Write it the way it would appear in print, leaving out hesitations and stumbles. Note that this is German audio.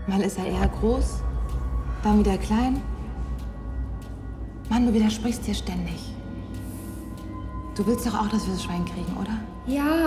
Mal ist er eher groß, dann wieder klein. Mann, du widersprichst dir ständig. Du willst doch auch, dass wir das Schwein kriegen, oder? Ja,